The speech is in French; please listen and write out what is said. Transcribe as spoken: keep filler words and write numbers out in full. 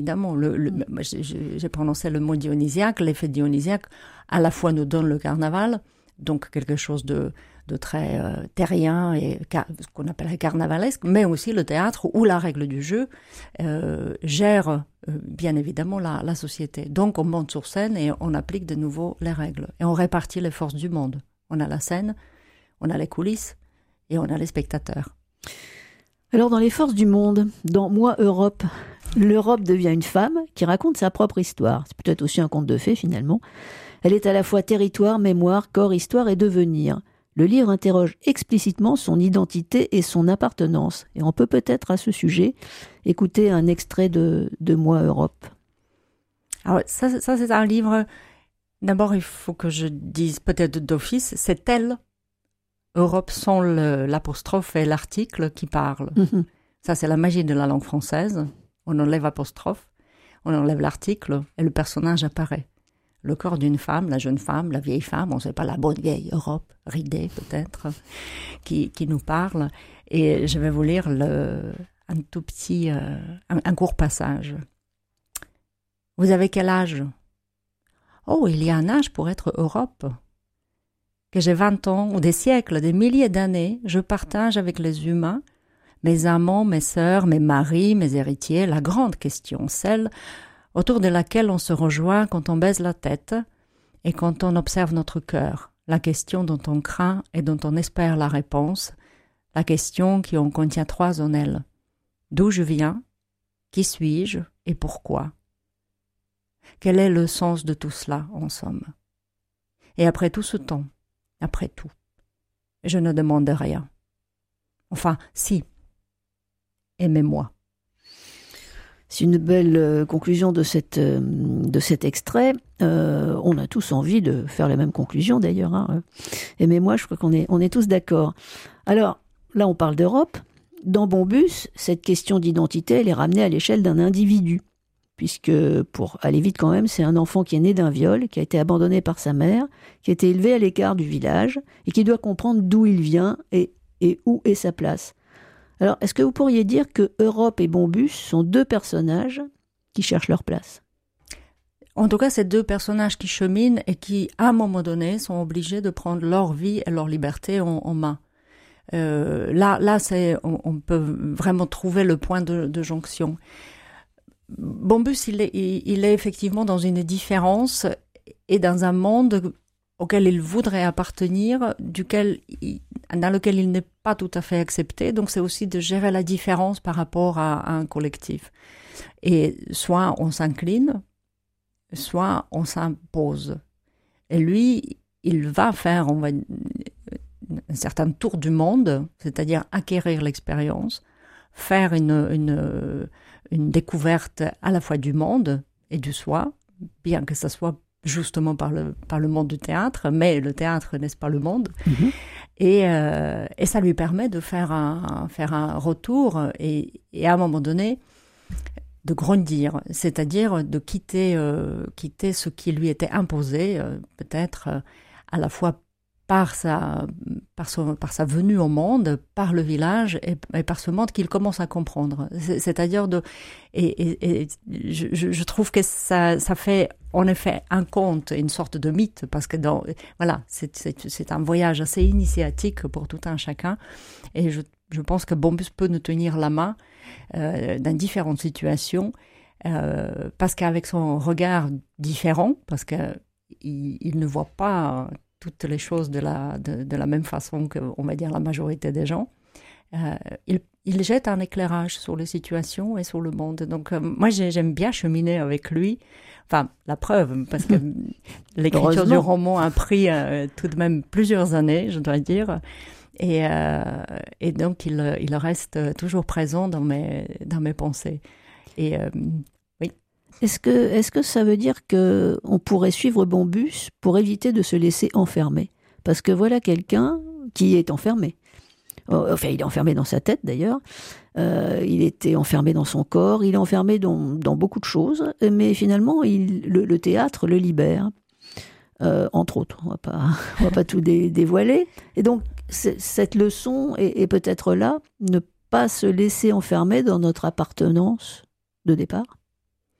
Évidemment, le, le, mmh. j'ai, j'ai prononcé le mot dionysiaque. L'effet dionysiaque, à la fois nous donne le carnaval, donc quelque chose de, de très euh, terrien et car, ce qu'on appellerait carnavalesque, mais aussi le théâtre où la règle du jeu euh, gère euh, bien évidemment la, la société. Donc on monte sur scène et on applique de nouveau les règles. Et on répartit les forces du monde. On a la scène, on a les coulisses et on a les spectateurs. Alors dans les forces du monde, dans Moi Europe, l'Europe devient une femme qui raconte sa propre histoire. C'est peut-être aussi un conte de fées finalement. Elle est à la fois territoire, mémoire, corps, histoire et devenir. Le livre interroge explicitement son identité et son appartenance. Et on peut peut-être à ce sujet écouter un extrait de, de Moi Europe. Alors ça, ça c'est un livre, d'abord il faut que je dise peut-être d'office, c'est elle, Europe sans le, l'apostrophe et l'article qui parlent. Mm-hmm. Ça c'est la magie de la langue française. On enlève apostrophe, on enlève l'article et le personnage apparaît. Le corps d'une femme, la jeune femme, la vieille femme, on ne sait pas, la bonne vieille Europe, ridée peut-être, qui, qui nous parle. Et je vais vous lire le, un tout petit, euh, un, un court passage. Vous avez quel âge ? Oh, il y a un âge pour être Europe. Que j'ai vingt ans, ou des siècles, des milliers d'années, je partage avec les humains, mes amants, mes sœurs, mes maris, mes héritiers, la grande question, celle autour de laquelle on se rejoint quand on baisse la tête et quand on observe notre cœur, la question dont on craint et dont on espère la réponse, la question qui en contient trois en elle. D'où je viens ? Qui suis-je et pourquoi ? Quel est le sens de tout cela, en somme ? Et après tout ce temps, après tout, je ne demande rien. Enfin, si, aimez-moi. C'est une belle euh, conclusion de, cette, euh, de cet extrait. Euh, on a tous envie de faire la même conclusion d'ailleurs. Hein. Aimez-moi, je crois qu'on est, on est tous d'accord. Alors, là on parle d'Europe. Dans Bombus, cette question d'identité, elle est ramenée à l'échelle d'un individu. Puisque, pour aller vite quand même, c'est un enfant qui est né d'un viol, qui a été abandonné par sa mère, qui a été élevé à l'écart du village, et qui doit comprendre d'où il vient et, et où est sa place. Alors, est-ce que vous pourriez dire que Europe et Bombus sont deux personnages qui cherchent leur place ? En tout cas, c'est deux personnages qui cheminent et qui, à un moment donné, sont obligés de prendre leur vie et leur liberté en, en main. Euh, là, là c'est, on, on peut vraiment trouver le point de, de jonction. Bombus, il est, il, il est effectivement dans une différence et dans un monde auquel il voudrait appartenir, duquel il, dans lequel il n'est pas tout à fait accepté. Donc c'est aussi de gérer la différence par rapport à, à un collectif. Et soit on s'incline, soit on s'impose. Et lui, il va faire on va, un certain tour du monde, c'est-à-dire acquérir l'expérience, faire une, une, une découverte à la fois du monde et du soi, bien que ça soit justement par le, par le monde du théâtre, mais le théâtre, n'est-ce pas, le monde. Mm-hmm. Et, euh, et ça lui permet de faire un, faire un retour et, et à un moment donné, de grandir, c'est-à-dire de quitter, euh, quitter ce qui lui était imposé, euh, peut-être euh, à la fois par sa, par, son, par sa venue au monde, par le village et, et par ce monde qu'il commence à comprendre. C'est, c'est-à-dire de... Et, et, et je, je trouve que ça, ça fait en effet un conte, une sorte de mythe, parce que dans, voilà, c'est, c'est, c'est un voyage assez initiatique pour tout un chacun. Et je, je pense que Bombus peut nous tenir la main euh, dans différentes situations, euh, parce qu'avec son regard différent, parce qu'il il ne voit pas toutes les choses de la, de, de la même façon que, on va dire, la majorité des gens, euh, il, il jette un éclairage sur les situations et sur le monde. Donc, euh, moi, j'aime bien cheminer avec lui. Enfin, la preuve, parce que l'écriture du roman a pris euh, tout de même plusieurs années, je dois dire. Et, euh, et donc, il, il reste toujours présent dans mes, dans mes pensées. Et... Euh, Est-ce que, est-ce que ça veut dire qu'on pourrait suivre Bombus pour éviter de se laisser enfermer ? Parce que voilà quelqu'un qui est enfermé. Enfin, il est enfermé dans sa tête d'ailleurs. Euh, il était enfermé dans son corps. Il est enfermé dans, dans beaucoup de choses. Mais finalement, il, le, le théâtre le libère. Euh, entre autres, on ne va pas tout dé, dévoiler. Et donc, cette leçon est, est peut-être là, ne pas se laisser enfermer dans notre appartenance de départ.